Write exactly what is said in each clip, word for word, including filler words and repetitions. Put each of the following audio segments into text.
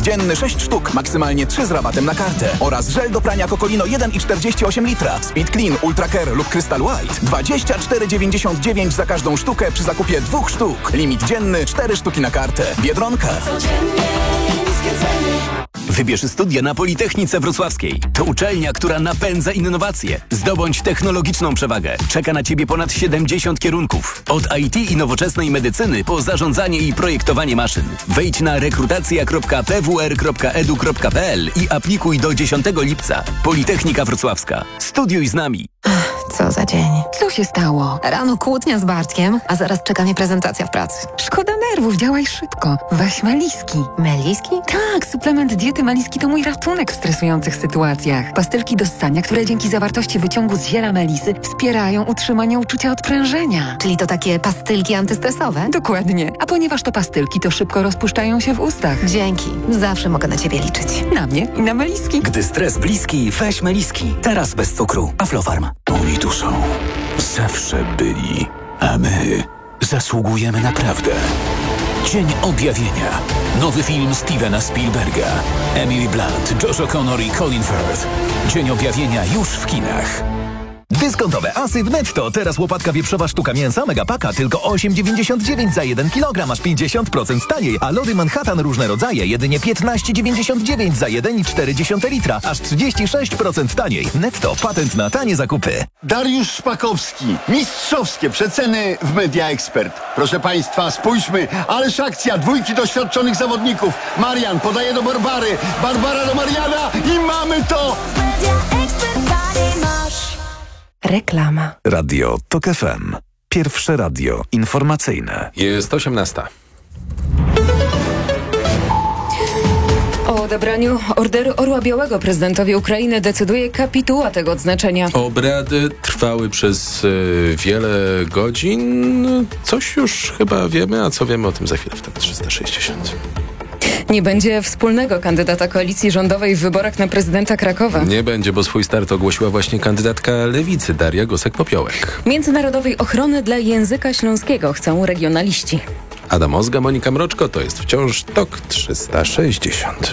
dzienny sześć sztuk, maksymalnie trzy z rabatem na kartę. Oraz żel do prania Cocolino jeden i czterdzieści osiem litra, Speed Clean, Ultra Care lub Crystal White. dwadzieścia cztery dziewięćdziesiąt dziewięć za każdą sztukę przy zakupie dwóch sztuk. Limit dzienny cztery sztuki na kartę. Biedronka. Wybierz studia na Politechnice Wrocławskiej. To uczelnia, która napędza innowacje. Zdobądź technologiczną przewagę. Czeka na Ciebie ponad siedemdziesiąt kierunków. Od I T i nowoczesnej medycyny po zarządzanie i projektowanie maszyn. Wejdź na rekrutacja kropka p w r kropka e d u kropka p l i aplikuj do dziesiątego lipca. Politechnika Wrocławska. Studiuj z nami. Co za dzień. Co się stało? Rano kłótnia z Bartkiem, a zaraz czeka mnie prezentacja w pracy. Szkoda nerwów, działaj szybko. Weź Meliski. Meliski? Tak, suplement diety Meliski to mój ratunek w stresujących sytuacjach. Pastylki do ssania, które dzięki zawartości wyciągu z ziela melisy wspierają utrzymanie uczucia odprężenia. Czyli to takie pastylki antystresowe? Dokładnie. A ponieważ to pastylki, to szybko rozpuszczają się w ustach. Dzięki. Zawsze mogę na Ciebie liczyć. Na mnie i na Meliski. Gdy stres bliski, weź Meliski. Teraz bez cukru. Aflofarm. Oni tu są. Zawsze byli. A my zasługujemy na prawdę. Dzień Objawienia. Nowy film Stevena Spielberga. Emily Blunt, Josh O'Connor i Colin Firth. Dzień Objawienia już w kinach. Dyskontowe asy w Netto. Teraz łopatka wieprzowa sztuka mięsa Megapaka tylko osiem dziewięćdziesiąt dziewięć za jeden kilogram, aż pięćdziesiąt procent taniej. A lody Manhattan różne rodzaje jedynie piętnaście dziewięćdziesiąt dziewięć za jeden i cztery dziesiąte litra, aż trzydzieści sześć procent taniej. Netto. Patent na tanie zakupy. Dariusz Szpakowski. Mistrzowskie przeceny w Media Expert. Proszę Państwa, spójrzmy. Ależ akcja. Dwójki doświadczonych zawodników. Marian podaje do Barbary. Barbara do Mariana i mamy to! Media Expert, masz. Reklama. Radio Tok F M. Pierwsze radio informacyjne. Jest osiemnasta. O odebraniu Orderu Orła Białego prezydentowi Ukrainy decyduje kapituła tego odznaczenia. Obrady trwały przez y, wiele godzin. Coś już chyba wiemy, a co wiemy o tym za chwilę w tym trzysta sześćdziesiąt. Nie będzie wspólnego kandydata koalicji rządowej w wyborach na prezydenta Krakowa. Nie będzie, bo swój start ogłosiła właśnie kandydatka Lewicy, Daria Gosek-Popiołek. Międzynarodowej ochrony dla języka śląskiego chcą regionaliści. Adam Ozga, Monika Mroczko, to jest wciąż Tok trzysta sześćdziesiąt.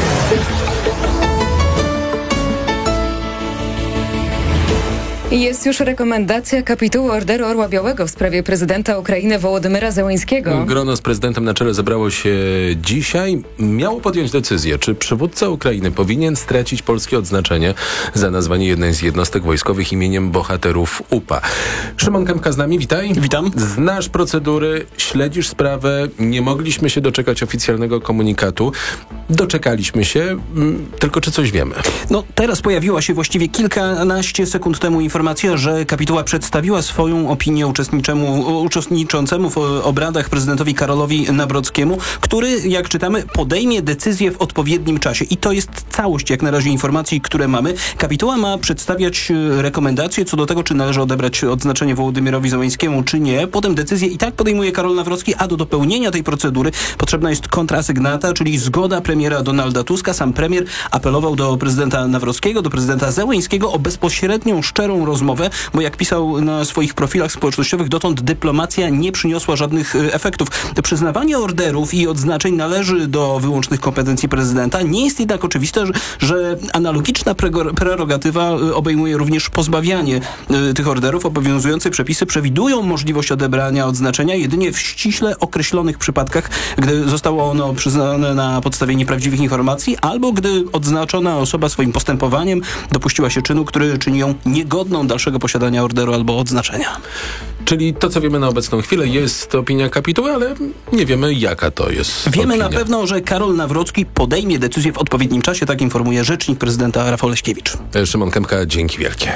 Jest już rekomendacja kapituły Orderu Orła Białego w sprawie prezydenta Ukrainy Wołodymyra Zełenskiego. Grono z prezydentem na czele zebrało się dzisiaj. Miało podjąć decyzję, czy przywódca Ukrainy powinien stracić polskie odznaczenie za nazwanie jednej z jednostek wojskowych imieniem bohaterów U P A. Szymon Kępka z nami, witaj. Witam. Znasz procedury, śledzisz sprawę. Nie mogliśmy się doczekać oficjalnego komunikatu. Doczekaliśmy się, tylko czy coś wiemy? No teraz pojawiła się właściwie kilkanaście sekund temu informacja, że kapituła przedstawiła swoją opinię uczestniczącemu w obradach prezydentowi Karolowi Nawrockiemu, który, jak czytamy, podejmie decyzję w odpowiednim czasie. I to jest całość, jak na razie, informacji, które mamy. Kapituła ma przedstawiać rekomendacje co do tego, czy należy odebrać odznaczenie Wołodymyrowi Zełenskiemu, czy nie. Potem decyzję i tak podejmuje Karol Nawrocki, a do dopełnienia tej procedury potrzebna jest kontrasygnata, czyli zgoda premiera Donalda Tuska. Sam premier apelował do prezydenta Nawrockiego, do prezydenta Zełenskiego o bezpośrednią, szczerą rozmowę, bo jak pisał na swoich profilach społecznościowych, dotąd dyplomacja nie przyniosła żadnych y, efektów. Przyznawanie orderów i odznaczeń należy do wyłącznych kompetencji prezydenta. Nie jest jednak oczywiste, że, że analogiczna prerogatywa y, obejmuje również pozbawianie y, tych orderów. Obowiązujące przepisy przewidują możliwość odebrania odznaczenia jedynie w ściśle określonych przypadkach, gdy zostało ono przyznane na podstawie nieprawdziwych informacji, albo gdy odznaczona osoba swoim postępowaniem dopuściła się czynu, który czyni ją niegodną dalszego posiadania orderu albo odznaczenia. Czyli to, co wiemy na obecną chwilę, jest opinia kapituły, ale nie wiemy, jaka to jest Wiemy opinia. Na pewno, że Karol Nawrocki podejmie decyzję w odpowiednim czasie, tak informuje rzecznik prezydenta Rafał Leśkiewicz. Szymon Kępka, dzięki wielkie.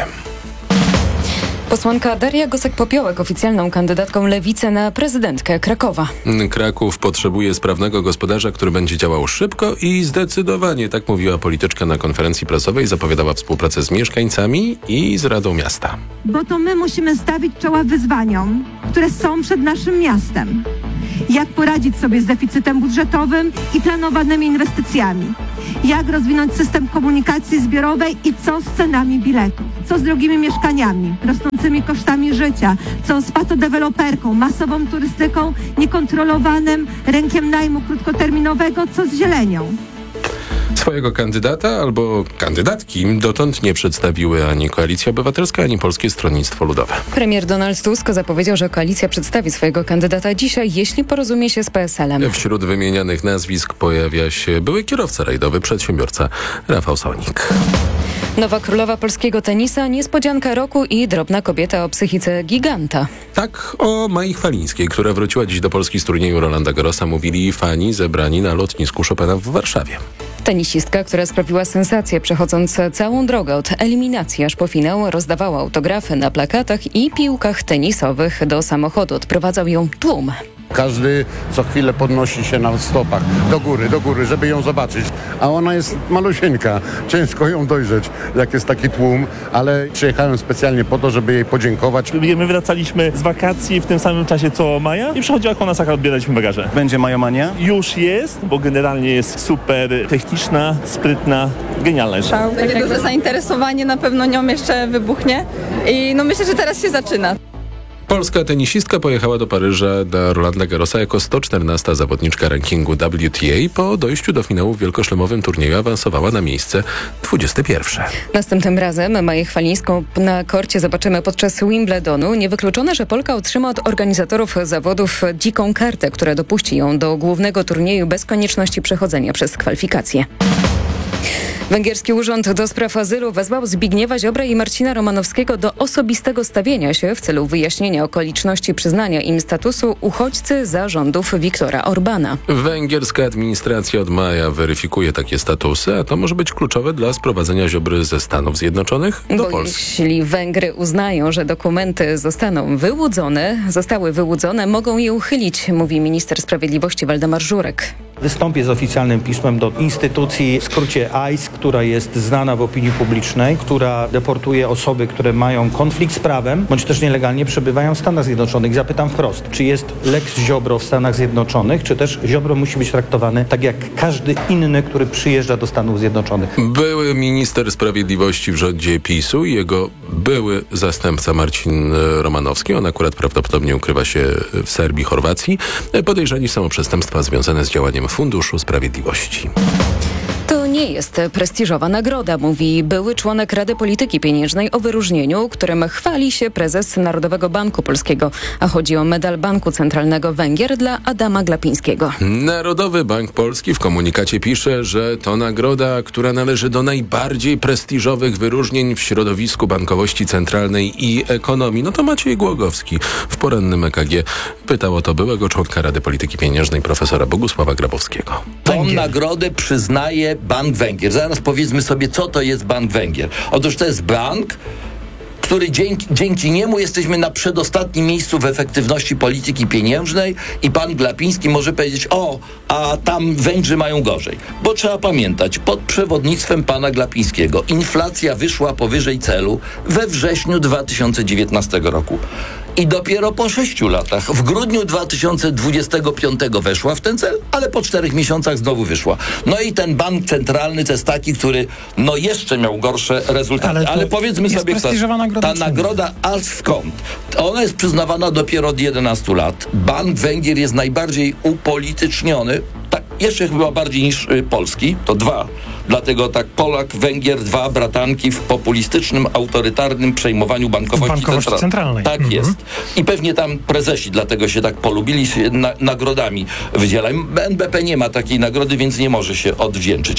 Posłanka Daria Gosek-Popiołek oficjalną kandydatką Lewicy na prezydentkę Krakowa. Kraków potrzebuje sprawnego gospodarza, który będzie działał szybko i zdecydowanie, tak mówiła polityczka na konferencji prasowej, zapowiadała współpracę z mieszkańcami i z Radą Miasta. Bo to my musimy stawić czoła wyzwaniom, które są przed naszym miastem. Jak poradzić sobie z deficytem budżetowym i planowanymi inwestycjami? Jak rozwinąć system komunikacji zbiorowej i co z cenami biletów? Co z drogimi mieszkaniami, rosnącymi kosztami życia? Co z patodeweloperką, masową turystyką, niekontrolowanym rynkiem najmu krótkoterminowego? Co z zielenią? Swojego kandydata albo kandydatki dotąd nie przedstawiły ani Koalicja Obywatelska, ani Polskie Stronnictwo Ludowe. Premier Donald Tusk zapowiedział, że koalicja przedstawi swojego kandydata dzisiaj, jeśli porozumie się z P S L-em. Wśród wymienianych nazwisk pojawia się były kierowca rajdowy, przedsiębiorca Rafał Sonik. Nowa królowa polskiego tenisa, niespodzianka roku i drobna kobieta o psychice giganta. Tak o Mai Chwalińskiej, która wróciła dziś do Polski z turnieju Rolanda Garrosa, mówili fani zebrani na lotnisku Chopina w Warszawie. Tenisistka, która sprawiła sensację, przechodząc całą drogę od eliminacji aż po finał, rozdawała autografy na plakatach i piłkach tenisowych. Do samochodu odprowadzał ją tłum. Każdy co chwilę podnosi się na stopach do góry, do góry, żeby ją zobaczyć. A ona jest malusieńka, ciężko ją dojrzeć, jak jest taki tłum, ale przyjechałem specjalnie po to, żeby jej podziękować. My wracaliśmy z wakacji w tym samym czasie co Maja i przychodziła jako nas, odbieraliśmy bagaże. Będzie Majomania? Już jest, bo generalnie jest super techniczna, sprytna, genialna jest. Takie duże zainteresowanie na pewno nią jeszcze wybuchnie i no myślę, że teraz się zaczyna. Polska tenisistka pojechała do Paryża do Rolanda Garrosa jako sto czternasta zawodniczka rankingu W T A. Po dojściu do finału w wielkoszlemowym turnieju awansowała na miejsce dwudzieste pierwsze. Następnym razem Maję Chwalińską na korcie zobaczymy podczas Wimbledonu. Niewykluczone, że Polka otrzyma od organizatorów zawodów dziką kartę, która dopuści ją do głównego turnieju bez konieczności przechodzenia przez kwalifikacje. Węgierski Urząd do Spraw Azylu wezwał Zbigniewa Ziobrę i Marcina Romanowskiego do osobistego stawienia się w celu wyjaśnienia okoliczności przyznania im statusu uchodźcy za rządów Viktora Orbana. Węgierska administracja od maja weryfikuje takie statusy, a to może być kluczowe dla sprowadzenia Ziobry ze Stanów Zjednoczonych do Bo Polski. Jeśli Węgry uznają, że dokumenty zostaną wyłudzone, zostały wyłudzone, mogą je uchylić, mówi minister sprawiedliwości Waldemar Żurek. Wystąpię z oficjalnym pismem do instytucji, w skrócie I C E, która jest znana w opinii publicznej, która deportuje osoby, które mają konflikt z prawem, bądź też nielegalnie przebywają w Stanach Zjednoczonych. Zapytam wprost, czy jest Lex Ziobro w Stanach Zjednoczonych, czy też Ziobro musi być traktowany tak jak każdy inny, który przyjeżdża do Stanów Zjednoczonych. Były minister sprawiedliwości w rządzie PiSu i jego były zastępca Marcin Romanowski. On akurat prawdopodobnie ukrywa się w Serbii, Chorwacji. Podejrzani są o przestępstwa związane z działaniem Funduszu Sprawiedliwości. To nie jest prestiżowa nagroda, mówi były członek Rady Polityki Pieniężnej o wyróżnieniu, którym chwali się prezes Narodowego Banku Polskiego, a chodzi o medal Banku Centralnego Węgier dla Adama Glapińskiego. Narodowy Bank Polski w komunikacie pisze, że to nagroda, która należy do najbardziej prestiżowych wyróżnień w środowisku bankowości centralnej i ekonomii. No to Maciej Głogowski w porannym E K G pytał o to byłego członka Rady Polityki Pieniężnej profesora Bogusława Grabowskiego. Tą nagrodę przyznaje Bank Węgier. Zaraz powiedzmy sobie, co to jest Bank Węgier. Otóż to jest bank, który dzięki, dzięki niemu jesteśmy na przedostatnim miejscu w efektywności polityki pieniężnej i pan Glapiński może powiedzieć, o, a tam Węgrzy mają gorzej. Bo trzeba pamiętać, pod przewodnictwem pana Glapińskiego inflacja wyszła powyżej celu we wrześniu dwa tysiące dziewiętnastego roku. I dopiero po sześciu latach, w grudniu dwa tysiące dwudziestego piątego weszła w ten cel, ale po czterech miesiącach znowu wyszła. No i ten bank centralny to jest taki, który no jeszcze miał gorsze rezultaty. Ale, ale powiedzmy sobie, ta nagroda, a skąd? Ona jest przyznawana dopiero od jedenastu lat. Bank Węgier jest najbardziej upolityczniony, tak, jeszcze chyba bardziej niż y, polski, to dwa. Dlatego tak Polak, Węgier, dwa bratanki w populistycznym, autorytarnym przejmowaniu bankowości, bankowości centralnej. centralnej. Tak mhm. jest. I pewnie tam prezesi dlatego się tak polubili, się na, nagrodami wydzielają. N B P nie ma takiej nagrody, więc nie może się odwdzięczyć.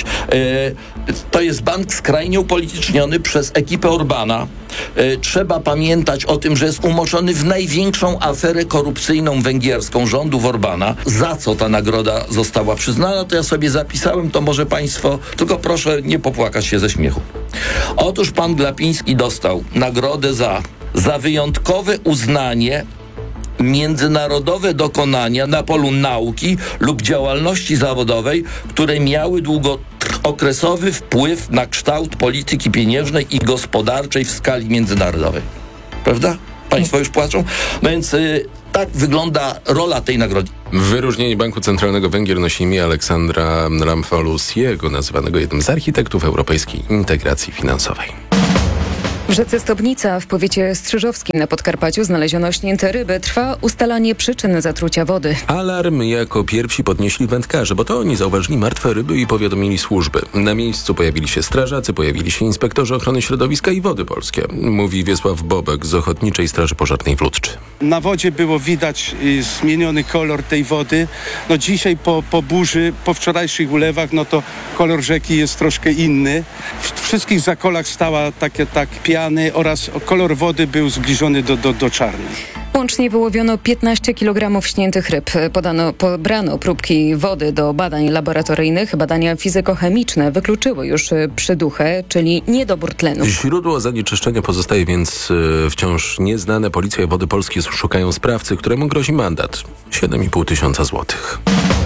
E, to jest bank skrajnie upolityczniony przez ekipę Orbana. E, trzeba pamiętać o tym, że jest umoczony w największą aferę korupcyjną węgierską rządów Orbana. Za co ta nagroda została przyznana, to ja sobie zapisałem, to może państwo, tylko proszę nie popłakać się ze śmiechu. Otóż pan Glapiński dostał nagrodę za, za wyjątkowe uznanie międzynarodowe dokonania na polu nauki lub działalności zawodowej, które miały długookresowy wpływ na kształt polityki pieniężnej i gospodarczej w skali międzynarodowej. Prawda? Państwo już płaczą? No więc y, tak wygląda rola tej nagrody. Wyróżnienie Banku Centralnego Węgier nosi imię Aleksandra Ramfalusiego, nazywanego jednym z architektów europejskiej integracji finansowej. W rzece Stobnica w powiecie strzyżowskim na Podkarpaciu znaleziono śnięte ryby. Trwa ustalanie przyczyn zatrucia wody. Alarm jako pierwsi podnieśli wędkarze, bo to oni zauważyli martwe ryby i powiadomili służby. Na miejscu pojawili się strażacy, pojawili się inspektorzy ochrony środowiska i Wody Polskie. Mówi Wiesław Bobek z Ochotniczej Straży Pożarnej w Lutczy. Na wodzie było widać y, zmieniony kolor tej wody. No dzisiaj po, po burzy, po wczorajszych ulewach, no to kolor rzeki jest troszkę inny. W wszystkich zakolach stała takie tak piany oraz kolor wody był zbliżony do, do, do czarnej. Łącznie wyłowiono piętnaście kilogramów śniętych ryb. Podano, pobrano próbki wody do badań laboratoryjnych. Badania fizykochemiczne wykluczyły już przyduchę, czyli niedobór tlenu. Źródło zanieczyszczenia pozostaje więc y, wciąż nieznane. Policja i Wody Polskie szukają sprawcy, któremu grozi mandat siedem i pół tysiąca złotych.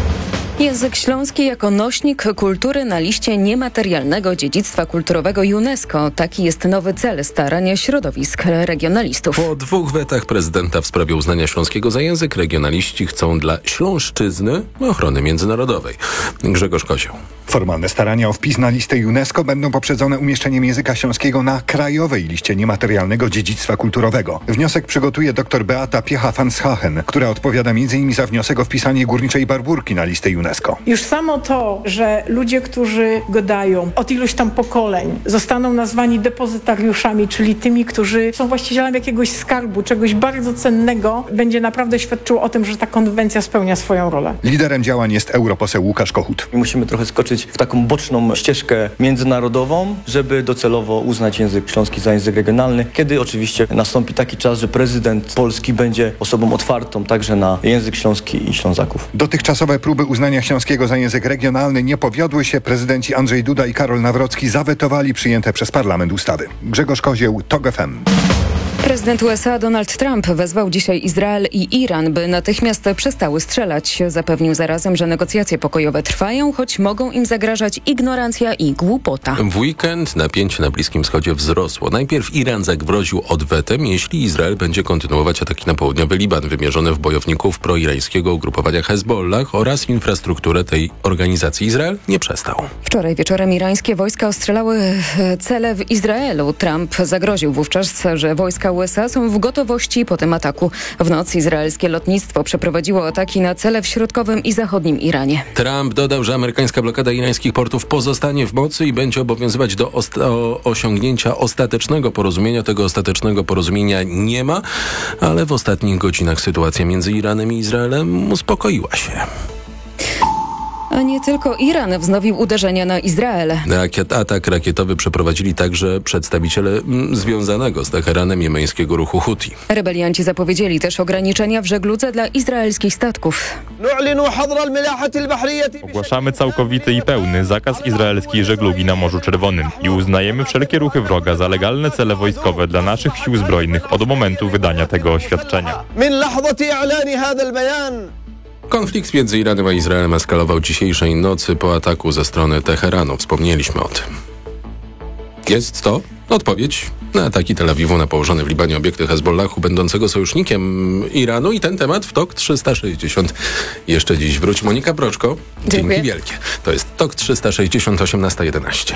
Język śląski jako nośnik kultury na liście niematerialnego dziedzictwa kulturowego UNESCO. Taki jest nowy cel starań środowisk regionalistów. Po dwóch wetach prezydenta w sprawie uznania śląskiego za język regionaliści chcą dla śląszczyzny ochrony międzynarodowej. Grzegorz Kozioł. Formalne starania o wpis na listę UNESCO będą poprzedzone umieszczeniem języka śląskiego na krajowej liście niematerialnego dziedzictwa kulturowego. Wniosek przygotuje dr Beata Piecha-Fanshagen, która odpowiada między innymi za wniosek o wpisanie Górniczej Barburki na listę UNESCO. Już samo to, że ludzie, którzy gadają od iluś tam pokoleń, zostaną nazwani depozytariuszami, czyli tymi, którzy są właścicielami jakiegoś skarbu, czegoś bardzo cennego, będzie naprawdę świadczyło o tym, że ta konwencja spełnia swoją rolę. Liderem działań jest europoseł Łukasz Kochut. Musimy trochę skoczyć w taką boczną ścieżkę międzynarodową, żeby docelowo uznać język śląski za język regionalny, kiedy oczywiście nastąpi taki czas, że prezydent Polski będzie osobą otwartą także na język śląski i Ślązaków. Dotychczasowe próby uznania śląskiego za język regionalny nie powiodły się. Prezydenci Andrzej Duda i Karol Nawrocki zawetowali przyjęte przez parlament ustawy. Grzegorz Kozieł, TOG F M. Prezydent U S A Donald Trump wezwał dzisiaj Izrael i Iran, by natychmiast przestały strzelać. Zapewnił zarazem, że negocjacje pokojowe trwają, choć mogą im zagrażać ignorancja i głupota. W weekend napięcie na Bliskim Wschodzie wzrosło. Najpierw Iran zagroził odwetem, jeśli Izrael będzie kontynuować ataki na południowy Liban wymierzone w bojowników proirańskiego ugrupowania Hezbollah oraz infrastrukturę tej organizacji. Izrael nie przestał. Wczoraj wieczorem irańskie wojska ostrzelały cele w Izraelu. Trump zagroził wówczas, że wojska U S A są w gotowości po tym ataku. W nocy izraelskie lotnictwo przeprowadziło ataki na cele w środkowym i zachodnim Iranie. Trump dodał, że amerykańska blokada irańskich portów pozostanie w mocy i będzie obowiązywać do osta- o osiągnięcia ostatecznego porozumienia. Tego ostatecznego porozumienia nie ma, ale w ostatnich godzinach sytuacja między Iranem i Izraelem uspokoiła się. A nie tylko Iran wznowił uderzenia na Izrael. Rakiet, atak rakietowy przeprowadzili także przedstawiciele m, związanego z Teheranem jemeńskiego ruchu Huti. Rebelianci zapowiedzieli też ograniczenia w żegludze dla izraelskich statków. Ogłaszamy całkowity i pełny zakaz izraelskiej żeglugi na Morzu Czerwonym i uznajemy wszelkie ruchy wroga za legalne cele wojskowe dla naszych sił zbrojnych od momentu wydania tego oświadczenia. Konflikt między Iranem a Izraelem eskalował dzisiejszej nocy po ataku ze strony Teheranu. Wspomnieliśmy o tym. Jest to odpowiedź na ataki Tel Awiwu na położone w Libanie obiekty Hezbollahu, będącego sojusznikiem Iranu, i ten temat w TOK trzysta sześćdziesiąt jeszcze dziś wróci. Monika Broczko, Dziękuję. Dzięki wielkie. To jest TOK trzysta sześćdziesiąt, osiemnasta jedenaście.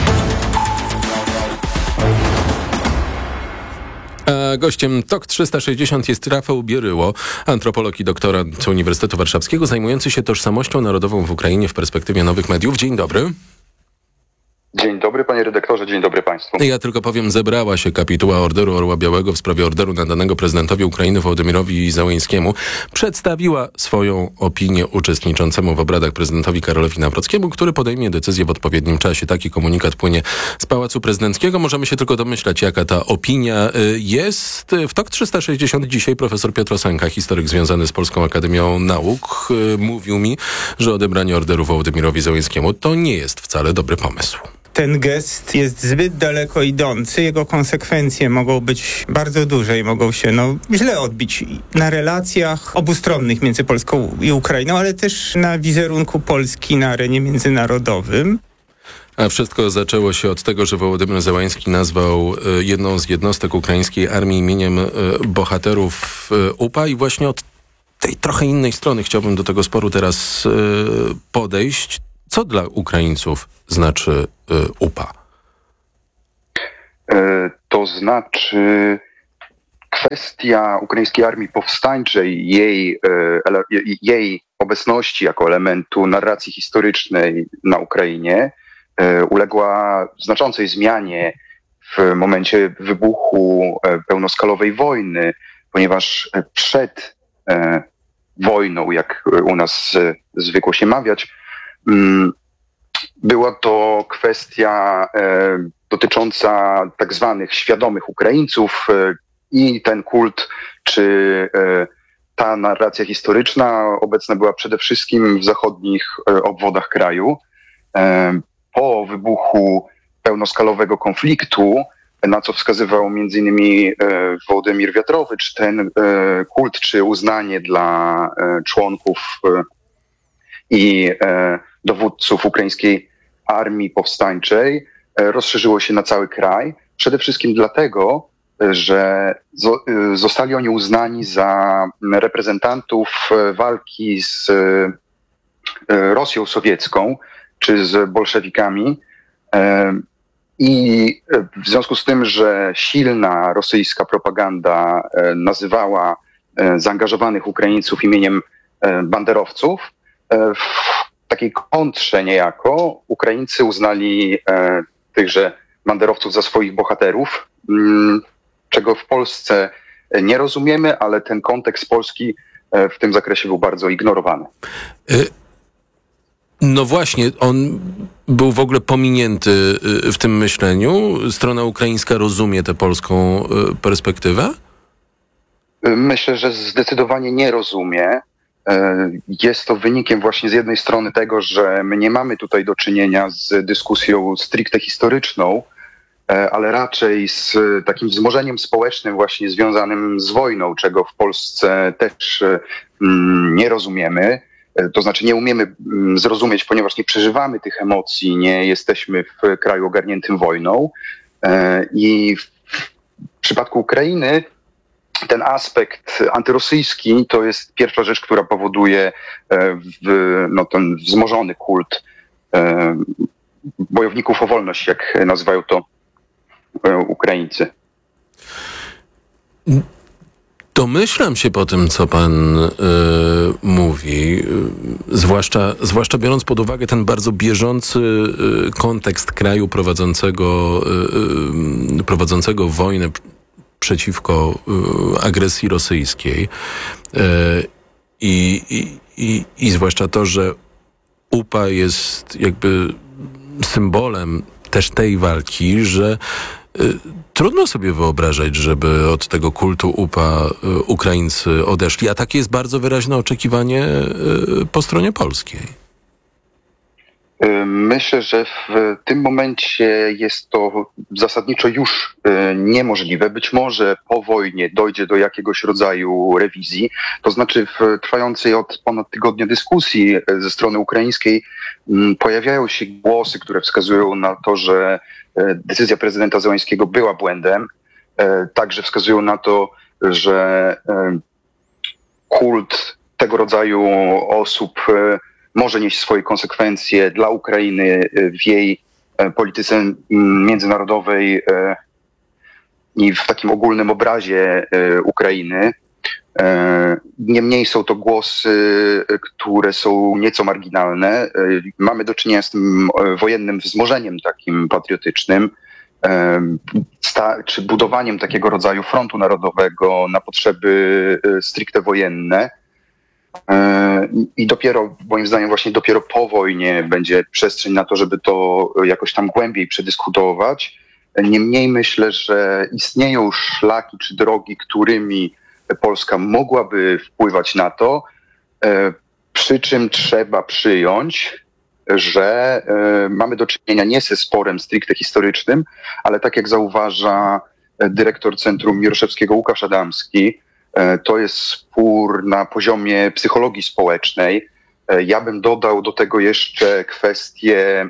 A gościem TOK trzysta sześćdziesiąt jest Rafał Bieryło, antropolog i doktorant Uniwersytetu Warszawskiego, zajmujący się tożsamością narodową w Ukrainie w perspektywie nowych mediów. Dzień dobry. Dzień dobry, panie redaktorze, dzień dobry państwu. Ja tylko powiem, zebrała się kapituła Orderu Orła Białego w sprawie orderu nadanego prezydentowi Ukrainy Wołodymyrowi Zełenskiemu. Przedstawiła swoją opinię uczestniczącemu w obradach prezydentowi Karolowi Nawrockiemu, który podejmie decyzję w odpowiednim czasie. Taki komunikat płynie z Pałacu Prezydenckiego. Możemy się tylko domyślać, jaka ta opinia jest. W TOK trzysta sześćdziesiąt dzisiaj profesor Piotr Osenka, historyk związany z Polską Akademią Nauk, mówił mi, że odebranie orderu Wołodymyrowi Zełenskiemu to nie jest wcale dobry pomysł. Ten gest jest zbyt daleko idący, jego konsekwencje mogą być bardzo duże i mogą się no, źle odbić na relacjach obustronnych między Polską i Ukrainą, ale też na wizerunku Polski na arenie międzynarodowym. A wszystko zaczęło się od tego, że Wołodymyr Zełański nazwał jedną z jednostek ukraińskiej armii imieniem bohaterów U P A i właśnie od tej trochę innej strony chciałbym do tego sporu teraz podejść. Co dla Ukraińców znaczy U P A? To znaczy kwestia ukraińskiej armii powstańczej, jej, jej obecności jako elementu narracji historycznej na Ukrainie uległa znaczącej zmianie w momencie wybuchu pełnoskalowej wojny, ponieważ przed wojną, jak u nas zwykło się mawiać, była to kwestia dotycząca tak zwanych świadomych Ukraińców i ten kult, czy ta narracja historyczna obecna była przede wszystkim w zachodnich obwodach kraju. Po wybuchu pełnoskalowego konfliktu, na co wskazywał między innymi Wołodymir Wiatrowicz, ten kult czy uznanie dla członków i dowódców ukraińskiej armii powstańczej rozszerzyło się na cały kraj. Przede wszystkim dlatego, że zostali oni uznani za reprezentantów walki z Rosją sowiecką czy z bolszewikami. I w związku z tym, że silna rosyjska propaganda nazywała zaangażowanych Ukraińców imieniem banderowców, w takiej kontrze niejako Ukraińcy uznali tychże banderowców za swoich bohaterów, czego w Polsce nie rozumiemy, ale ten kontekst polski w tym zakresie był bardzo ignorowany. No właśnie, on był w ogóle pominięty w tym myśleniu. Strona ukraińska rozumie tę polską perspektywę? Myślę, że zdecydowanie nie rozumie. Jest to wynikiem właśnie z jednej strony tego, że my nie mamy tutaj do czynienia z dyskusją stricte historyczną, ale raczej z takim wzmożeniem społecznym właśnie związanym z wojną, czego w Polsce też nie rozumiemy. To znaczy nie umiemy zrozumieć, ponieważ nie przeżywamy tych emocji, nie jesteśmy w kraju ogarniętym wojną. I w przypadku Ukrainy ten aspekt antyrosyjski to jest pierwsza rzecz, która powoduje w, no, ten wzmożony kult bojowników o wolność, jak nazywają to Ukraińcy. Domyślam się po tym, co pan y, mówi, y, zwłaszcza, zwłaszcza biorąc pod uwagę ten bardzo bieżący y, kontekst kraju prowadzącego, y, y, prowadzącego wojnę przeciwko y, agresji rosyjskiej y, i, i, i zwłaszcza to, że U P A jest jakby symbolem też tej walki, że y, trudno sobie wyobrażać, żeby od tego kultu U P A y, Ukraińcy odeszli, a takie jest bardzo wyraźne oczekiwanie y, po stronie polskiej. Myślę, że w tym momencie jest to zasadniczo już niemożliwe. Być może po wojnie dojdzie do jakiegoś rodzaju rewizji. To znaczy w trwającej od ponad tygodnia dyskusji ze strony ukraińskiej pojawiają się głosy, które wskazują na to, że decyzja prezydenta Zełańskiego była błędem. Także wskazują na to, że kult tego rodzaju osób może nieść swoje konsekwencje dla Ukrainy w jej polityce międzynarodowej i w takim ogólnym obrazie Ukrainy. Niemniej są to głosy, które są nieco marginalne. Mamy do czynienia z tym wojennym wzmożeniem takim patriotycznym, czy budowaniem takiego rodzaju frontu narodowego na potrzeby stricte wojenne. I dopiero, moim zdaniem, właśnie dopiero po wojnie będzie przestrzeń na to, żeby to jakoś tam głębiej przedyskutować. Niemniej myślę, że istnieją szlaki czy drogi, którymi Polska mogłaby wpływać na to, przy czym trzeba przyjąć, że mamy do czynienia nie ze sporem stricte historycznym, ale tak jak zauważa dyrektor Centrum Miroszewskiego Łukasz Adamski, to jest spór na poziomie psychologii społecznej. Ja bym dodał do tego jeszcze kwestię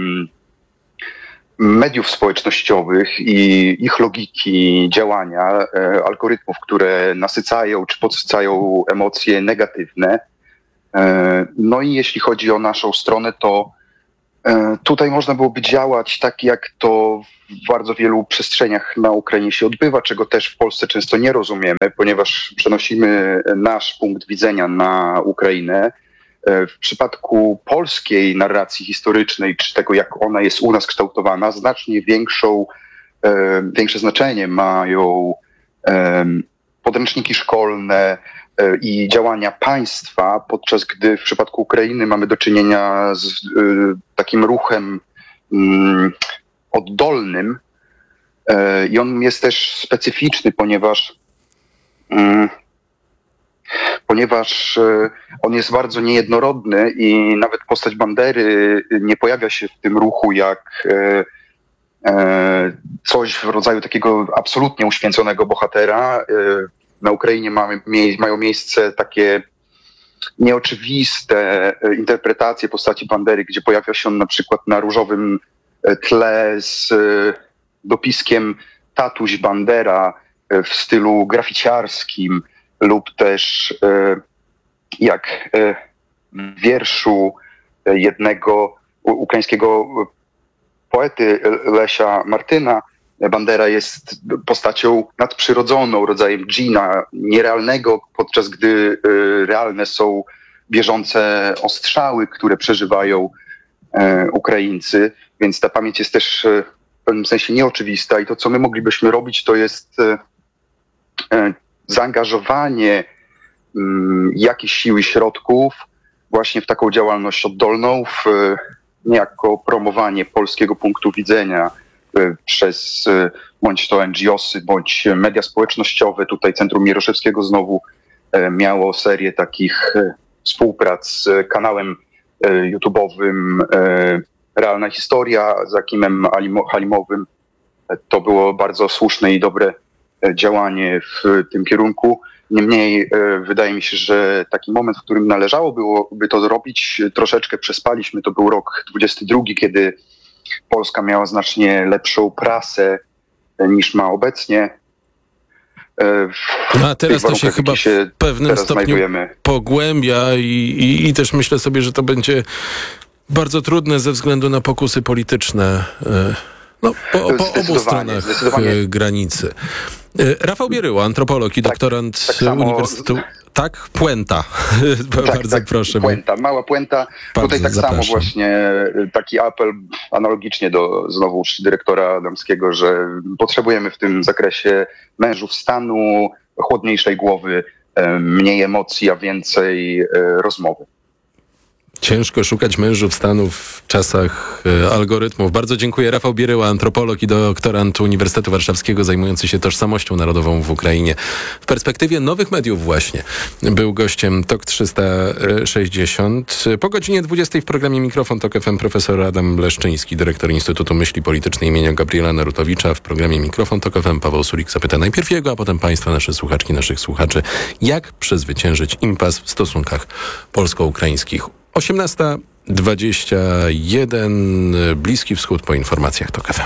mediów społecznościowych i ich logiki działania, algorytmów, które nasycają czy podsycają emocje negatywne. No i jeśli chodzi o naszą stronę, to Tutaj można byłoby działać tak, jak to w bardzo wielu przestrzeniach na Ukrainie się odbywa, czego też w Polsce często nie rozumiemy, ponieważ przenosimy nasz punkt widzenia na Ukrainę. W przypadku polskiej narracji historycznej, czy tego, jak ona jest u nas kształtowana, znacznie większą, większe znaczenie mają podręczniki szkolne i działania państwa, podczas gdy w przypadku Ukrainy mamy do czynienia z y, takim ruchem y, oddolnym y, i on jest też specyficzny, ponieważ y, ponieważ y, on jest bardzo niejednorodny i nawet postać Bandery nie pojawia się w tym ruchu jak y, y, coś w rodzaju takiego absolutnie uświęconego bohatera. Y, Na Ukrainie mamy, mają miejsce takie nieoczywiste interpretacje postaci Bandery, gdzie pojawia się on na przykład na różowym tle z dopiskiem Tatuś Bandera w stylu graficiarskim lub też jak w wierszu jednego ukraińskiego poety Lesia Martyna, Bandera jest postacią nadprzyrodzoną, rodzajem dżina, nierealnego, podczas gdy y, realne są bieżące ostrzały, które przeżywają y, Ukraińcy. Więc ta pamięć jest też y, w pewnym sensie nieoczywista i to, co my moglibyśmy robić, to jest y, y, zaangażowanie y, jakichś sił i środków właśnie w taką działalność oddolną, w y, niejako promowanie polskiego punktu widzenia przez bądź to en dżi osy, bądź media społecznościowe. Tutaj Centrum Mieroszewskiego znowu miało serię takich współprac z kanałem YouTube'owym Realna Historia z Akimem Halimowym. To było bardzo słuszne i dobre działanie w tym kierunku. Niemniej wydaje mi się, że taki moment, w którym należało byłoby to zrobić, troszeczkę przespaliśmy. To był rok dwudziesty drugi, kiedy Polska miała znacznie lepszą prasę niż ma obecnie. No a teraz to się chyba w pewnym stopniu znajdujemy. pogłębia i, i, i też myślę sobie, że to będzie bardzo trudne ze względu na pokusy polityczne no, po, po obu stronach granicy. Rafał Bieryła, antropolog i doktorant tak, tak Uniwersytetu... Tak, puenta. Tak, bardzo tak, proszę. Puenta, mała puenta. Bardzo Tutaj tak zapraszam. samo właśnie taki apel analogicznie do znowuż dyrektora Adamskiego, że potrzebujemy w tym zakresie mężów stanu, chłodniejszej głowy, mniej emocji, a więcej rozmowy. Ciężko szukać mężów stanu w czasach e, algorytmów. Bardzo dziękuję. Rafał Bieryła, antropolog i doktorant Uniwersytetu Warszawskiego zajmujący się tożsamością narodową w Ukrainie. W perspektywie nowych mediów właśnie był gościem Tok trzysta sześćdziesiąt. Po godzinie dwudziestej w programie Mikrofon Tok F M profesor Adam Leszczyński, dyrektor Instytutu Myśli Politycznej imienia Gabriela Narutowicza. W programie Mikrofon Tok F M Paweł Sulik zapyta najpierw jego, a potem państwa, nasze słuchaczki, naszych słuchaczy, jak przezwyciężyć impas w stosunkach polsko-ukraińskich. osiemnasta dwadzieścia jeden, Bliski Wschód po informacjach Tok F M.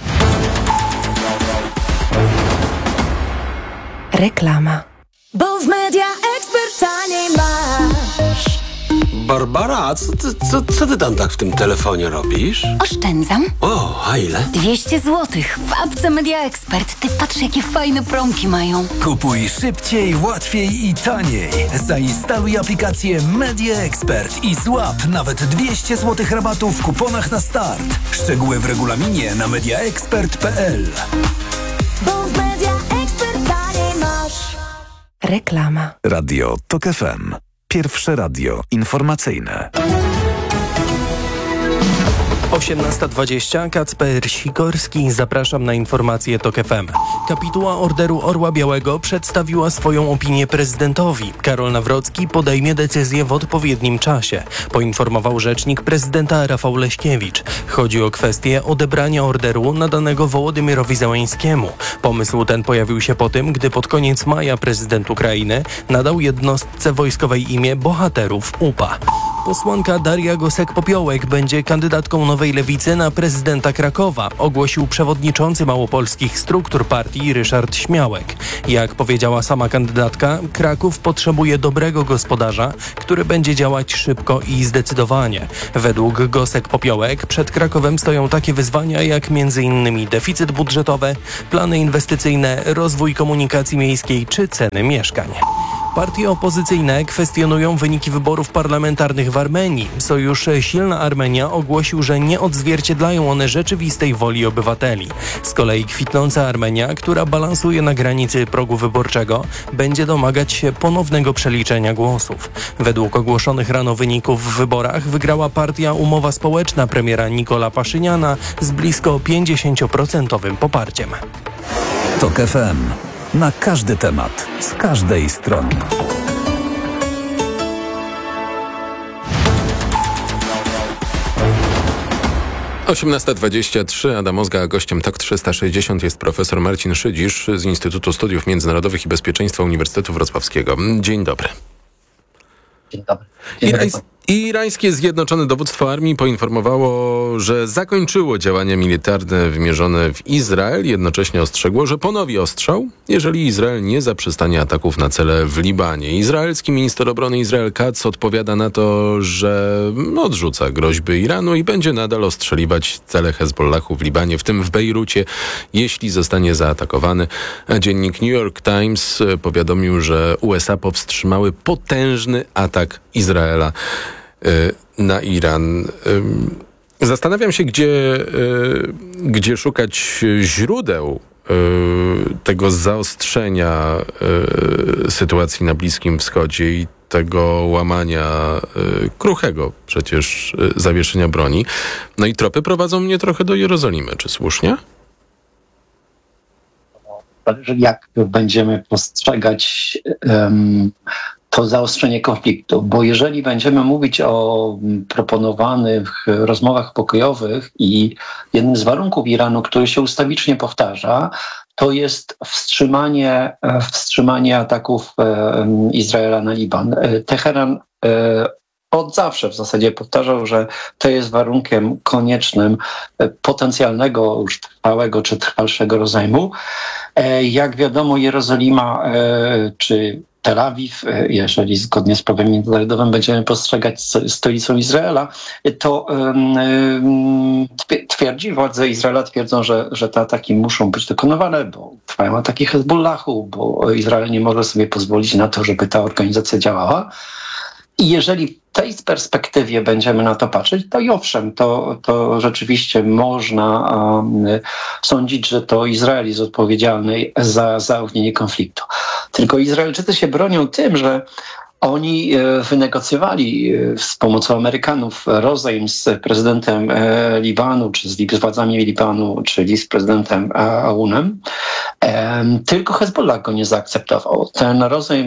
Reklama. Bo w Media Expert taniej masz. Barbara, a co ty, co, co ty tam tak w tym telefonie robisz? Oszczędzam. O, a ile? dwieście złotych w apce Media Expert. Ty patrz, jakie fajne promki mają. Kupuj szybciej, łatwiej i taniej. Zainstaluj aplikację Media Expert i złap nawet dwieście złotych rabatu w kuponach na start. Szczegóły w regulaminie na mediaexpert kropka p l. Bo w Media Expert taniej masz. Reklama. Radio Tok F M. Pierwsze radio informacyjne. osiemnasta dwadzieścia, Kacper Sikorski, zapraszam na informacje Tok F M. Kapituła Orderu Orła Białego przedstawiła swoją opinię prezydentowi. Karol Nawrocki podejmie decyzję w odpowiednim czasie, poinformował rzecznik prezydenta Rafał Leśkiewicz. Chodzi o kwestię odebrania orderu nadanego Wołodymyrowi Zełańskiemu. Pomysł ten pojawił się po tym, gdy pod koniec maja prezydent Ukrainy nadał jednostce wojskowej imię Bohaterów U P A. Posłanka Daria Gosek-Popiołek będzie kandydatką Nowej Lewicy na prezydenta Krakowa, ogłosił przewodniczący małopolskich struktur partii Ryszard Śmiałek. Jak powiedziała sama kandydatka, Kraków potrzebuje dobrego gospodarza, który będzie działać szybko i zdecydowanie. Według Gosek-Popiołek przed Krakowem stoją takie wyzwania jak między innymi deficyt budżetowy, plany inwestycyjne, rozwój komunikacji miejskiej czy ceny mieszkań. Partie opozycyjne kwestionują wyniki wyborów parlamentarnych w Armenii. Sojusz Silna Armenia ogłosił, że nie odzwierciedlają one rzeczywistej woli obywateli. Z kolei kwitnąca Armenia, która balansuje na granicy progu wyborczego, będzie domagać się ponownego przeliczenia głosów. Według ogłoszonych rano wyników w wyborach wygrała partia Umowa Społeczna premiera Nikola Paszyniana z blisko pięćdziesięcioprocentowym poparciem. TOK F M. Na każdy temat, z każdej strony. osiemnasta dwadzieścia trzy, Adam Ozga, a gościem TOK trzysta sześćdziesiąt jest profesor Marcin Szydzisz z Instytutu Studiów Międzynarodowych i Bezpieczeństwa Uniwersytetu Wrocławskiego. Dzień dobry. Dzień dobry. Dzień dobry. Irańskie Zjednoczone Dowództwo Armii poinformowało, że zakończyło działania militarne wymierzone w Izrael. Jednocześnie ostrzegło, że ponowi ostrzał, jeżeli Izrael nie zaprzestanie ataków na cele w Libanie. Izraelski minister obrony Israel Katz odpowiada na to, że odrzuca groźby Iranu i będzie nadal ostrzeliwać cele Hezbollahu w Libanie, w tym w Bejrucie, jeśli zostanie zaatakowany. Dziennik New York Times powiadomił, że U S A powstrzymały potężny atak Izraela na Iran. Zastanawiam się, gdzie, gdzie szukać źródeł tego zaostrzenia sytuacji na Bliskim Wschodzie i tego łamania kruchego przecież zawieszenia broni. No i tropy prowadzą mnie trochę do Jerozolimy. Czy słusznie? Jak będziemy postrzegać um, to zaostrzenie konfliktu, bo jeżeli będziemy mówić o proponowanych rozmowach pokojowych i jednym z warunków Iranu, który się ustawicznie powtarza, to jest wstrzymanie, wstrzymanie ataków Izraela na Liban. Teheran od zawsze w zasadzie powtarzał, że to jest warunkiem koniecznym potencjalnego, już trwałego czy trwalszego rozejmu. Jak wiadomo, Jerozolima czy Tel Awiw, jeżeli zgodnie z prawem międzynarodowym będziemy postrzegać stolicą Izraela, to twierdzi, władze Izraela twierdzą, że, że te ataki muszą być dokonywane, bo trwają ataki Hezbollahu, bo Izrael nie może sobie pozwolić na to, żeby ta organizacja działała. I jeżeli w tej perspektywie będziemy na to patrzeć, to i owszem, to, to rzeczywiście można um, sądzić, że to Izrael jest odpowiedzialny za zaognienie konfliktu. Tylko Izraelczycy się bronią tym, że oni wynegocjowali z pomocą Amerykanów rozejm z prezydentem Libanu, czy z władami Libanu, czyli z prezydentem Aunem. Tylko Hezbollah go nie zaakceptował. Ten rozejm,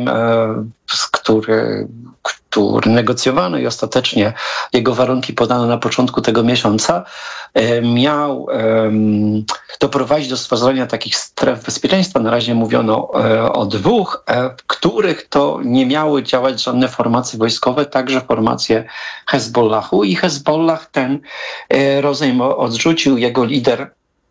który, który negocjowano i ostatecznie jego warunki podano na początku tego miesiąca, miał um, doprowadzić do stworzenia takich stref bezpieczeństwa. Na razie mówiono e, o dwóch, e, w których to nie miały działać żadne formacje wojskowe, także formacje Hezbollahu. I Hezbollah ten e, rozejm odrzucił. Jego lider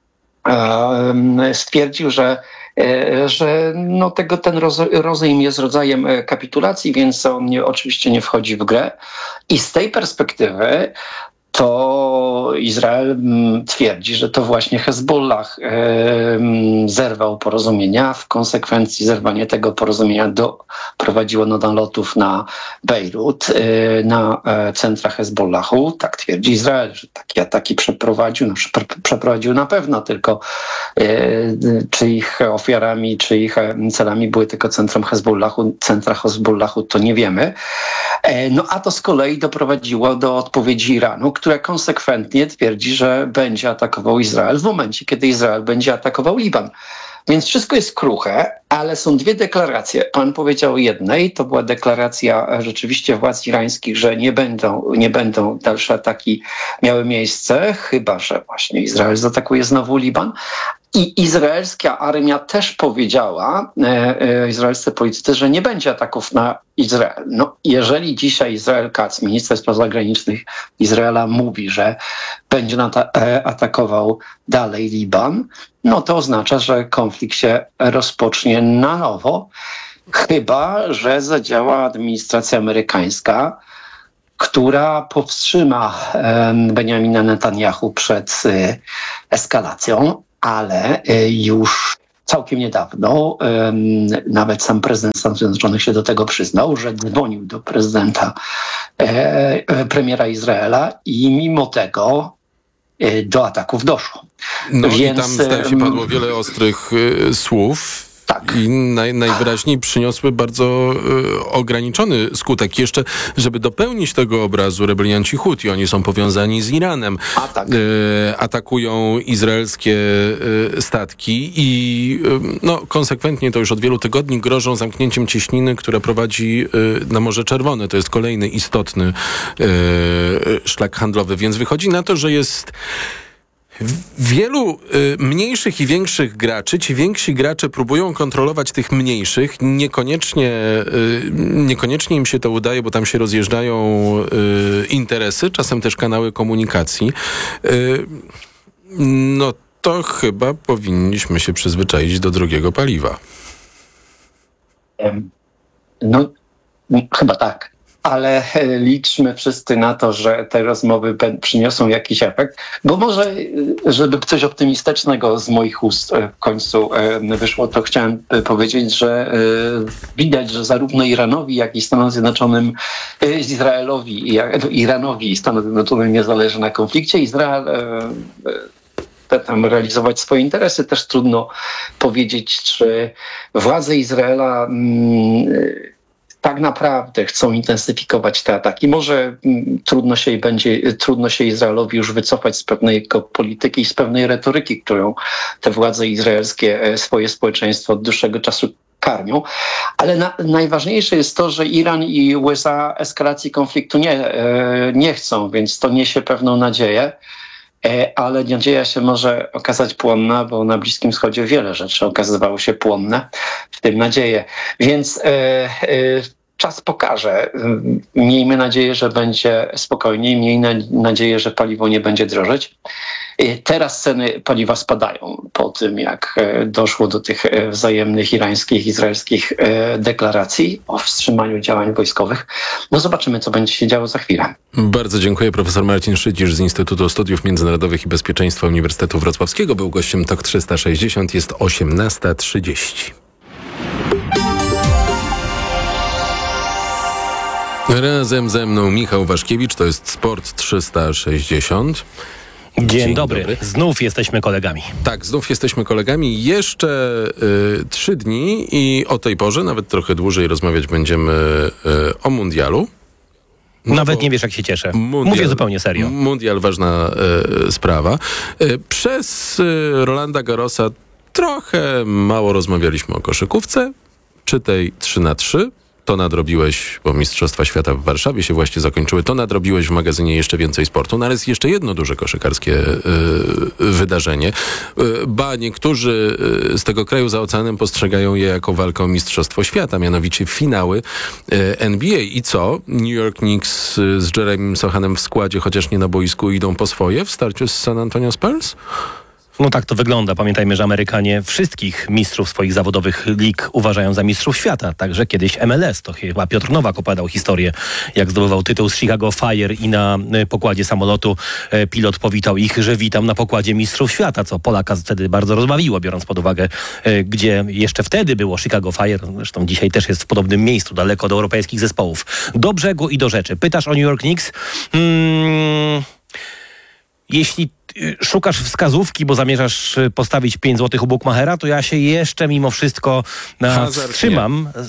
e, stwierdził, że że no tego, ten rozejm jest rodzajem kapitulacji, więc on nie, oczywiście nie wchodzi w grę. I z tej perspektywy to Izrael twierdzi, że to właśnie Hezbollah zerwał porozumienia. W konsekwencji zerwanie tego porozumienia doprowadziło do nalotów na Bejrut, na centra Hezbollahu. Tak twierdzi Izrael, że takie ataki przeprowadził. No, przeprowadził na pewno, tylko czy ich ofiarami, czy ich celami były tylko centrum Hezbollahu, centra Hezbollahu, to nie wiemy. No a to z kolei doprowadziło do odpowiedzi Iranu, która konsekwentnie twierdzi, że będzie atakował Izrael w momencie, kiedy Izrael będzie atakował Liban. Więc wszystko jest kruche, ale są dwie deklaracje. Pan powiedział o jednej, to była deklaracja rzeczywiście władz irańskich, że nie będą, nie będą dalsze ataki miały miejsce, chyba że właśnie Izrael zaatakuje znowu Liban. I izraelska armia też powiedziała, e, e, izraelscy politycy, że nie będzie ataków na Izrael. No, jeżeli dzisiaj Israel Katz, minister spraw zagranicznych Izraela, mówi, że będzie nata- e, atakował dalej Liban, no to oznacza, że konflikt się rozpocznie na nowo, chyba że zadziała administracja amerykańska, która powstrzyma e, Benjamina Netanyahu przed e, eskalacją. Ale już całkiem niedawno nawet sam prezydent Stanów Zjednoczonych się do tego przyznał, że dzwonił do prezydenta, premiera Izraela i mimo tego do ataków doszło. No Więc, i tam zdaje się padło wiele ostrych y, słów. Tak. I naj, najwyraźniej przyniosły bardzo y, ograniczony skutek. Jeszcze, żeby dopełnić tego obrazu, rebelianci Huti, oni są powiązani z Iranem, A, tak. y, atakują izraelskie y, statki i y, no, konsekwentnie to już od wielu tygodni grożą zamknięciem cieśniny, która prowadzi y, na Morze Czerwone. To jest kolejny istotny y, szlak handlowy, więc wychodzi na to, że jest wielu y, mniejszych i większych graczy. Ci więksi gracze próbują kontrolować tych mniejszych. Niekoniecznie, y, niekoniecznie im się to udaje, bo tam się rozjeżdżają y, interesy, czasem też kanały komunikacji. Y, no to chyba powinniśmy się przyzwyczaić do drogiego paliwa. No, chyba tak. Ale liczmy wszyscy na to, że te rozmowy przyniosą jakiś efekt, bo może, żeby coś optymistycznego z moich ust w końcu wyszło, to chciałem powiedzieć, że widać, że zarówno Iranowi, jak i Stanom Zjednoczonym, Izraelowi, Iranowi i Stanom Zjednoczonym nie zależy na konflikcie. Izrael chce tam realizować swoje interesy. Też trudno powiedzieć, czy władze Izraela mm, tak naprawdę chcą intensyfikować te ataki. Może m, trudno się będzie, trudno się Izraelowi już wycofać z pewnej polityki i z pewnej retoryki, którą te władze izraelskie swoje społeczeństwo od dłuższego czasu karmią. Ale na, najważniejsze jest to, że Iran i U S A eskalacji konfliktu nie, e, nie chcą, więc to niesie pewną nadzieję. Ale nadzieja się może okazać płonna, bo na Bliskim Wschodzie wiele rzeczy okazywało się płonne, w tym nadzieję. Więc e, e, czas pokaże. Miejmy nadzieję, że będzie spokojniej, miejmy nadzieję, że paliwo nie będzie drożeć. Teraz ceny paliwa spadają po tym, jak doszło do tych wzajemnych irańskich, izraelskich deklaracji o wstrzymaniu działań wojskowych. No zobaczymy, co będzie się działo za chwilę. Bardzo dziękuję. Profesor Marcin Szydzisz z Instytutu Studiów Międzynarodowych i Bezpieczeństwa Uniwersytetu Wrocławskiego był gościem Tok trzysta sześćdziesiąt. Jest osiemnasta trzydzieści. Razem ze mną Michał Waszkiewicz, to jest Sport trzysta sześćdziesiąt. Dzień, Dzień dobry. dobry. Znów jesteśmy kolegami. Tak, znów jesteśmy kolegami. Jeszcze y, trzy dni i o tej porze, nawet trochę dłużej, rozmawiać będziemy y, o mundialu. No nawet nie wiesz, jak się cieszę. Mundial, Mówię zupełnie serio. Mundial, ważna y, sprawa. Y, przez y, Rolanda Garrosa trochę mało rozmawialiśmy o koszykówce, czy tej trzy na trzy. To nadrobiłeś, bo Mistrzostwa Świata w Warszawie się właśnie zakończyły, to nadrobiłeś w magazynie Jeszcze Więcej Sportu. No ale jest jeszcze jedno duże koszykarskie y, wydarzenie. Y, ba, niektórzy y, z tego kraju za oceanem postrzegają je jako walkę o Mistrzostwo Świata, mianowicie finały y, N B A. I co? New York Knicks y, z Jeremym Sochanem w składzie, chociaż nie na boisku, idą po swoje w starciu z San Antonio Spurs? No tak to wygląda. Pamiętajmy, że Amerykanie wszystkich mistrzów swoich zawodowych lig uważają za mistrzów świata. Także kiedyś M L S. To chyba Piotr Nowak opowiadał historię, jak zdobywał tytuł z Chicago Fire i na pokładzie samolotu pilot powitał ich, że witam na pokładzie mistrzów świata, co Polaka wtedy bardzo rozbawiło, biorąc pod uwagę, gdzie jeszcze wtedy było Chicago Fire. Zresztą dzisiaj też jest w podobnym miejscu, daleko od europejskich zespołów. Do brzegu i do rzeczy. Pytasz o New York Knicks? Hmm... Jeśli szukasz wskazówki, bo zamierzasz postawić pięć złotych u Bukmachera, to ja się jeszcze mimo wszystko wstrzymam.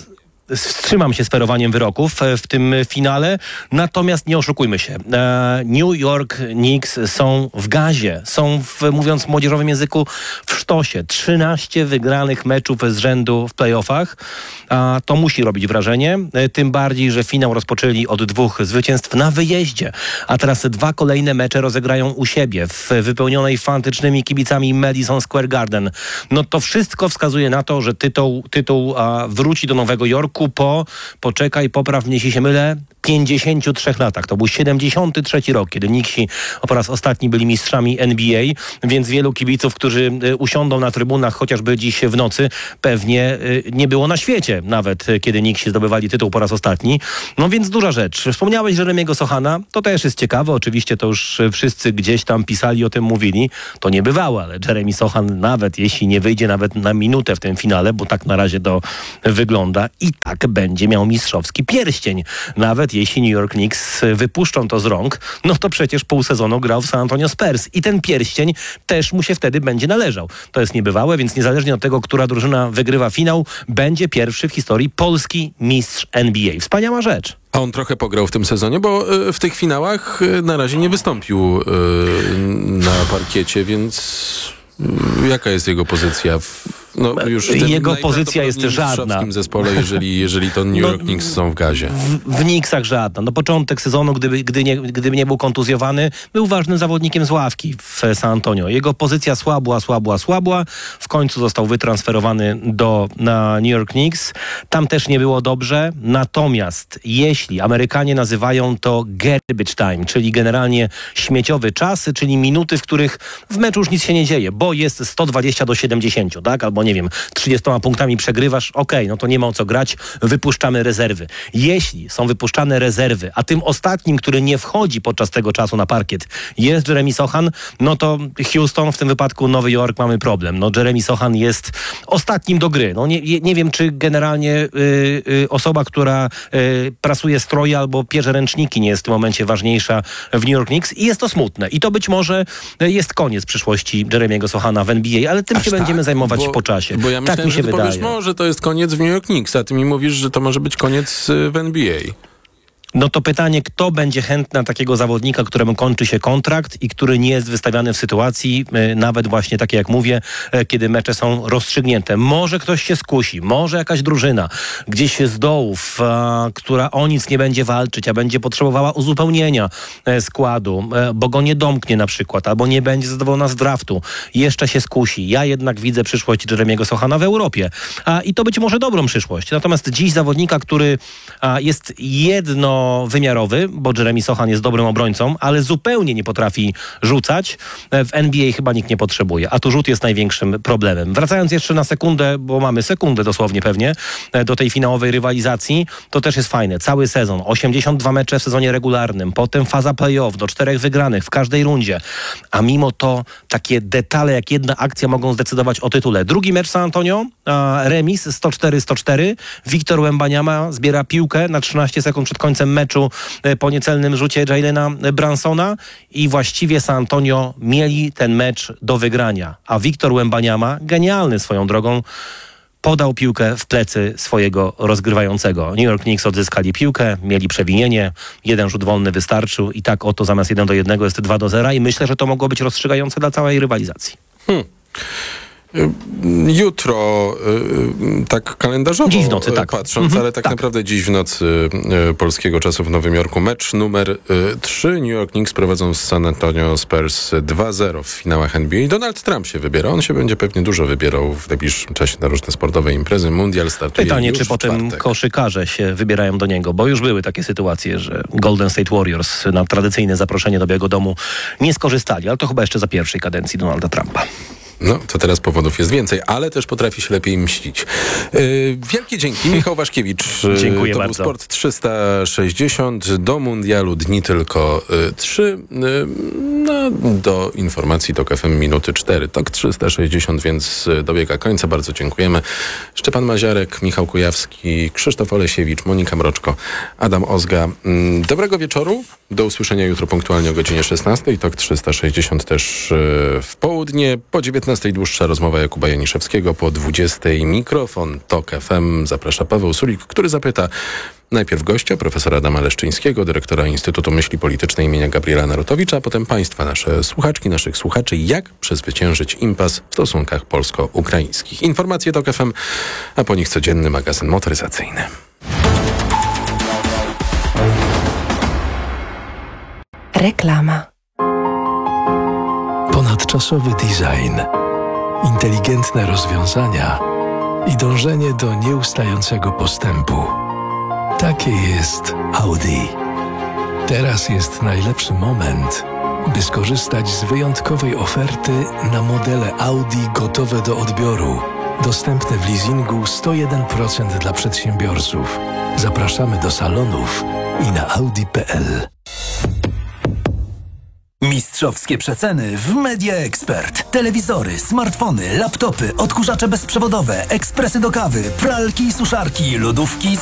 wstrzymam się z ferowaniem wyroków w tym finale, natomiast nie oszukujmy się. New York Knicks są w gazie, są, w, mówiąc w młodzieżowym języku, w sztosie. trzynaście wygranych meczów z rzędu w playoffach. A to musi robić wrażenie, tym bardziej, że finał rozpoczęli od dwóch zwycięstw na wyjeździe, a teraz dwa kolejne mecze rozegrają u siebie w wypełnionej fantastycznymi kibicami Madison Square Garden. No to wszystko wskazuje na to, że tytuł, tytuł a, wróci do Nowego Jorku po, poczekaj, popraw mnie, jeśli się mylę, pięćdziesięciu trzech latach. To był siedemdziesiąty trzeci rok, kiedy Knicksi po raz ostatni byli mistrzami N B A, więc wielu kibiców, którzy usiądą na trybunach chociażby dziś w nocy, pewnie nie było na świecie nawet, kiedy Knicksi zdobywali tytuł po raz ostatni. No więc duża rzecz. Wspomniałeś Jeremiego Sochana, to też jest ciekawe, oczywiście to już wszyscy gdzieś tam pisali, o tym mówili. To nie bywało, ale Jeremy Sochan, nawet jeśli nie wyjdzie nawet na minutę w tym finale, bo tak na razie to wygląda, i tak będzie miał mistrzowski pierścień. Nawet jeśli New York Knicks wypuszczą to z rąk, no to przecież pół sezonu grał w San Antonio Spurs i ten pierścień też mu się wtedy będzie należał. To jest niebywałe, więc niezależnie od tego, która drużyna wygrywa finał, będzie pierwszy w historii polski mistrz N B A. Wspaniała rzecz. A on trochę pograł w tym sezonie, bo y, w tych finałach y, na razie nie wystąpił y, na parkiecie, więc y, jaka jest jego pozycja w... No, już jego pozycja jest żadna. W zespole, jeżeli, jeżeli to New York no, Knicks są w gazie. W, w Knicksach żadna. No początek sezonu, gdyby, gdy nie, gdyby nie był kontuzjowany, był ważnym zawodnikiem z ławki w San Antonio. Jego pozycja słabła, słabła, słabła. W końcu został wytransferowany do na New York Knicks. Tam też nie było dobrze. Natomiast jeśli Amerykanie nazywają to garbage time, czyli generalnie śmieciowy czas, czyli minuty, w których w meczu już nic się nie dzieje, bo jest sto dwadzieścia do siedemdziesięciu, tak? Albo nie wiem, trzydziestoma punktami przegrywasz, okej, okay, no to nie ma o co grać, wypuszczamy rezerwy. Jeśli są wypuszczane rezerwy, a tym ostatnim, który nie wchodzi podczas tego czasu na parkiet, jest Jeremy Sochan, no to Houston, w tym wypadku Nowy Jork, mamy problem. No Jeremy Sochan jest ostatnim do gry. No nie, nie wiem, czy generalnie y, y, osoba, która y, prasuje stroje albo pierze ręczniki, nie jest w tym momencie ważniejsza w New York Knicks i jest to smutne. I to być może jest koniec przyszłości Jeremiego Sochana w N B A, ale tym Aż się tak? będziemy zajmować bo... po czasie. Bo ja myślałem, tak mi się że ty wydaje. powiesz, może to jest koniec w New York Knicks, a ty mi mówisz, że to może być koniec w N B A. No to pytanie, kto będzie chętny na takiego zawodnika, któremu kończy się kontrakt i który nie jest wystawiany w sytuacji, y, nawet właśnie takie jak mówię, y, kiedy mecze są rozstrzygnięte. Może ktoś się skusi, może jakaś drużyna gdzieś z dołów, y, która o nic nie będzie walczyć, a będzie potrzebowała uzupełnienia y, składu, y, bo go nie domknie na przykład, albo nie będzie zadowolona z draftu. Jeszcze się skusi. Ja jednak widzę przyszłość Jeremiego Sochana w Europie. A, I to być może dobrą przyszłość. Natomiast dziś zawodnika, który a, jest jedno wymiarowy, bo Jeremy Sochan jest dobrym obrońcą, ale zupełnie nie potrafi rzucać. W N B A chyba nikt nie potrzebuje, a tu rzut jest największym problemem. Wracając jeszcze na sekundę, bo mamy sekundę dosłownie pewnie, do tej finałowej rywalizacji, to też jest fajne. Cały sezon, osiemdziesiąt dwa mecze w sezonie regularnym, potem faza play-off do czterech wygranych w każdej rundzie, a mimo to takie detale jak jedna akcja mogą zdecydować o tytule. Drugi mecz San Antonio, remis sto cztery sto cztery. Victor Wembanyama zbiera piłkę na trzynaście sekund przed końcem meczu po niecelnym rzucie Jalena Bransona i właściwie San Antonio mieli ten mecz do wygrania. A Victor Wembanyama, genialny swoją drogą, podał piłkę w plecy swojego rozgrywającego. New York Knicks odzyskali piłkę, mieli przewinienie, jeden rzut wolny wystarczył i tak oto zamiast jeden do jednego jest dwa do zera i myślę, że to mogło być rozstrzygające dla całej rywalizacji. Hmm. Jutro, tak kalendarzowo dziś w nocy, tak. patrząc, mhm, ale tak, tak naprawdę dziś w nocy polskiego czasu w Nowym Jorku mecz numer trzy. New York Knicks prowadzą z San Antonio Spurs dwa zero w finałach N B A. Donald Trump się wybiera. On się będzie pewnie dużo wybierał w najbliższym czasie na różne sportowe imprezy. Mundial startuje Pytanie, już czy w potem czwartek. Koszykarze się wybierają do niego, bo już były takie sytuacje, że Golden State Warriors na tradycyjne zaproszenie do Białego Domu nie skorzystali, ale to chyba jeszcze za pierwszej kadencji Donalda Trumpa. No, to teraz powodów jest więcej, ale też potrafi się lepiej mścić. Yy, wielkie dzięki. Michał Waszkiewicz. Dziękuję to bardzo. był Sport trzysta sześćdziesiąt. Do mundialu dni tylko y, trzy. Y, no, do informacji Tok F M minuty cztery. Tok trzysta sześćdziesiąt, więc dobiega końca. Bardzo dziękujemy. Szczepan Maziarek, Michał Kujawski, Krzysztof Olesiewicz, Monika Mroczko, Adam Ozga. Yy, dobrego wieczoru. Do usłyszenia jutro punktualnie o godzinie szesnastej. Tok trzysta sześćdziesiąt też yy, w południe po dziewiętnastej. dziewiętnastej dłuższa rozmowa Jakuba Janiszewskiego, po dwudziestej mikrofon Tok F M. Zaprasza Paweł Sulik, który zapyta najpierw gościa, profesora Adama Leszczyńskiego, dyrektora Instytutu Myśli Politycznej imienia Gabriela Narutowicza, a potem państwa, nasze słuchaczki, naszych słuchaczy, jak przezwyciężyć impas w stosunkach polsko-ukraińskich. Informacje Tok F M, a po nich codzienny magazyn motoryzacyjny. Reklama. Ponadczasowy design, inteligentne rozwiązania i dążenie do nieustającego postępu. Takie jest Audi. Teraz jest najlepszy moment, by skorzystać z wyjątkowej oferty na modele Audi gotowe do odbioru. Dostępne w leasingu sto jeden procent dla przedsiębiorców. Zapraszamy do salonów i na audi kropka p l. Mistrzowskie przeceny w Media Expert. Telewizory, smartfony, laptopy, odkurzacze bezprzewodowe, ekspresy do kawy, pralki i suszarki, lodówki